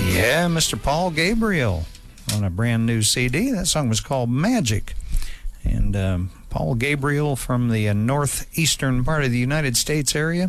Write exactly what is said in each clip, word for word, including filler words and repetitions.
Yeah, Mister Paul Gabriel on a brand new C D. That song was called Magic. And um, Paul Gabriel from the uh, northeastern part of the United States area.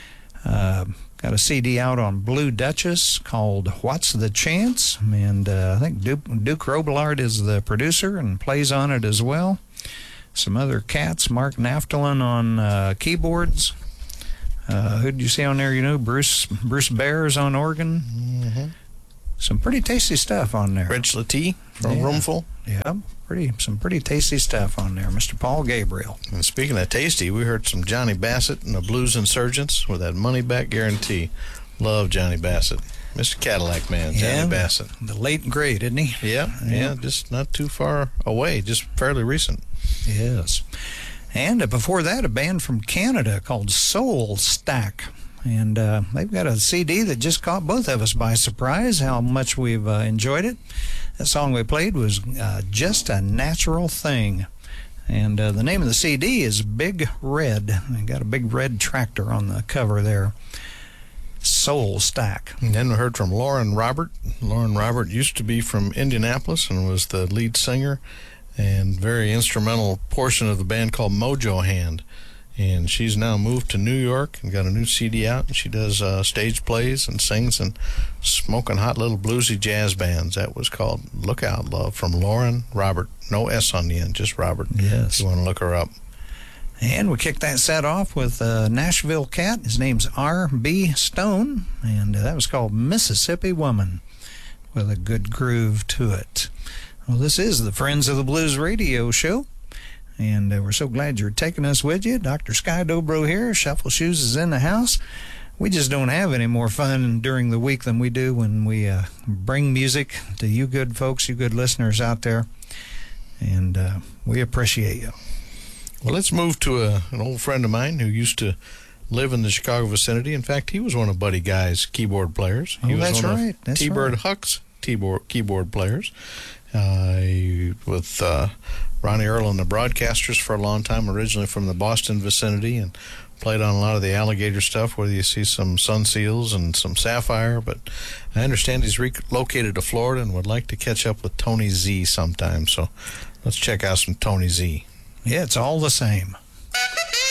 Uh, got a C D out on Blue Duchess called What's the Chance? And uh, I think Duke, Duke Robillard is the producer and plays on it as well. Some other cats, Mark Naftalin on uh, keyboards. Uh, who did you see on there? You know, Bruce Bruce Bears on organ. Mm-hmm. Some pretty tasty stuff on there. Rich Lattee from Yeah. Roomful. Yeah, pretty some pretty tasty stuff on there, Mister Paul Gabriel. And speaking of tasty, we heard some Johnny Bassett and the Blues Insurgents with that money back guarantee. Love Johnny Bassett. Mister Cadillac Man, Johnny Yeah, Bassett. The late and great, isn't he? Yeah, yeah, Yeah. just not too far away, just fairly recent. Yes. And uh, before that, a band from Canada called Soul Stack. And uh, they've got a C D that just caught both of us by surprise, how much we've uh, enjoyed it. That song we played was uh, Just a Natural Thing. And uh, the name of the C D is Big Red. They got a big red tractor on the cover there. Soul Stack. And then we heard from Lauren Robert. Lauren Robert used to be from Indianapolis and was the lead singer and very instrumental portion of the band called Mojo Hand. And she's now moved to New York and got a new C D out. And she does uh, stage plays and sings and smoking hot little bluesy jazz bands. That was called Look Out Love from Lauren Robert. No S on the end, just Robert. Yes. If you want to look her up. And we kicked that set off with a Nashville cat. His name's R B Stone, and uh, that was called Mississippi Woman, with a good groove to it. Well, this is the Friends of the Blues radio show, and uh, we're so glad you're taking us with you. Doctor Sky Dobro here. Shuffle Shoes is in the house. We just don't have any more fun during the week than we do when we uh, bring music to you good folks, you good listeners out there, and uh, we appreciate you. Well, let's move to a, an old friend of mine who used to live in the Chicago vicinity. In fact, he was one of Buddy Guy's keyboard players. He Oh, was that's one right. of That's T-Bird right. Huck's keyboard, keyboard players. Uh, he, with uh, Ronnie Earl and the Broadcasters for a long time, originally from the Boston vicinity, and played on a lot of the Alligator stuff, where you see some Sun Seals and some Sapphire. But I understand he's relocated to Florida and would like to catch up with Tony Z sometime. So let's check out some Tony Z. Yeah, it's all the same. Thank you.